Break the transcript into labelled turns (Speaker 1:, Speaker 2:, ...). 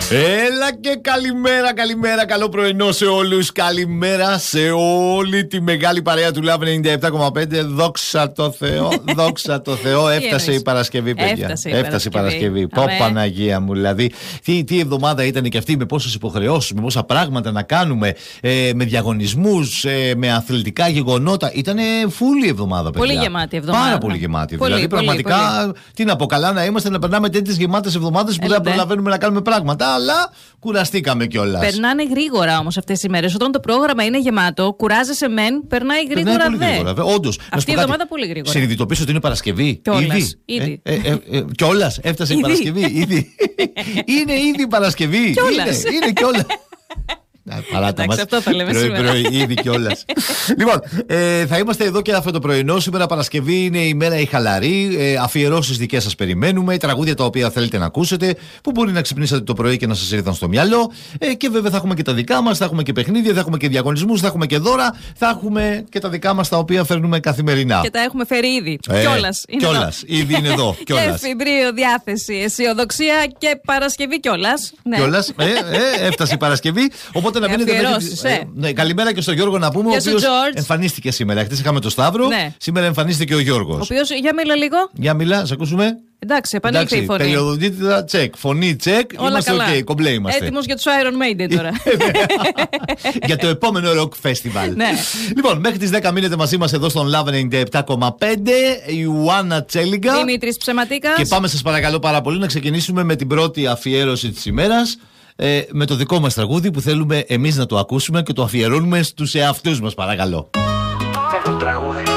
Speaker 1: Έλα και καλημέρα, καλό πρωινό σε όλους. Καλημέρα σε όλη τη μεγάλη παρέα του Love 97,5. Δόξα τω Θεώ, έφτασε η Παρασκευή, παιδιά. Έφτασε η Παρασκευή. Πω Παναγία μου, δηλαδή. Τι εβδομάδα ήταν και αυτή, με πόσες υποχρεώσεις, με πόσα πράγματα να κάνουμε, με διαγωνισμούς, με αθλητικά γεγονότα. Ήταν φούλη εβδομάδα, παιδιά.
Speaker 2: Πολύ γεμάτη εβδομάδα.
Speaker 1: Πάρα πολύ γεμάτη. Δηλαδή, πραγματικά, τι να πω, καλά να είμαστε να περνάμε τέτοιες γεμάτες εβδομάδες που δεν προλαβαίνουμε να κάνουμε πράγματα. Αλλά κουραστήκαμε κιόλας.
Speaker 2: Περνάνε γρήγορα όμως αυτές οι μέρες. Όταν το πρόγραμμα είναι γεμάτο, κουράζεσαι μεν, περνάει γρήγορα δε.
Speaker 1: Όντως.
Speaker 2: Αυτή η εβδομάδα πολύ γρήγορα.
Speaker 1: Συνειδητοποιήσω ότι είναι Παρασκευή.
Speaker 2: Ήδη.
Speaker 1: Κιόλας. Έφτασε η Παρασκευή. Ήδη. Είναι ήδη Παρασκευή. Είναι κιόλας.
Speaker 2: Εντάξει, αυτό θα λέμε σήμερα.
Speaker 1: Ήδη κιόλας. Λοιπόν, θα είμαστε εδώ και αυτό το πρωινό. Σήμερα Παρασκευή είναι η μέρα η χαλαρή. Αφιερώσεις δικές σας περιμένουμε. Τραγούδια τα οποία θέλετε να ακούσετε, που μπορεί να ξυπνήσατε το πρωί και να σας ήρθαν στο μυαλό. Και βέβαια θα έχουμε και τα δικά μας. Θα έχουμε και παιχνίδια, θα έχουμε και διαγωνισμούς, θα έχουμε και δώρα. Θα έχουμε και τα δικά μας τα οποία φέρνουμε καθημερινά.
Speaker 2: Και τα έχουμε φέρει ήδη.
Speaker 1: Κιόλας. Ήδη είναι εδώ.
Speaker 2: Και εφηβρίο, διάθεση, αισιοδοξία και Παρασκευή κιόλας.
Speaker 1: Κιόλας. Έφτασε η Παρασκευή. Οπότε να μείνετε ναι, καλημέρα και στον Γιώργο να πούμε, ο οποίος εμφανίστηκε σήμερα. Χτες είχαμε το Σταύρο, σήμερα εμφανίστηκε ο Γιώργος.
Speaker 2: Ο οποίος, για μίλα λίγο.
Speaker 1: Για μίλα, σε ακούσουμε.
Speaker 2: Εντάξει, επανήλθε η φωνή.
Speaker 1: Περιοδοτήτητα τσεκ, φωνή τσεκ.
Speaker 2: Όλα
Speaker 1: είμαστε
Speaker 2: καλά.
Speaker 1: OK, κομπλέ είμαστε.
Speaker 2: Έτοιμος για τους Iron Maiden τώρα.
Speaker 1: Για το επόμενο rock festival.
Speaker 2: Ναι.
Speaker 1: Λοιπόν, μέχρι τις 10 μείνετε μαζί μας εδώ στον Love 97,5. Η Ιουάννα Τσέλιγκα.
Speaker 2: Δημήτρης Ψεματίκας.
Speaker 1: Και πάμε, σας παρακαλώ πάρα πολύ, να ξεκινήσουμε με την πρώτη αφιέρωση της ημέρας. Με το δικό μας τραγούδι που θέλουμε εμείς να το ακούσουμε και το αφιερώνουμε στους εαυτούς μας, παρακαλώ.
Speaker 3: Έχω τραγούδι.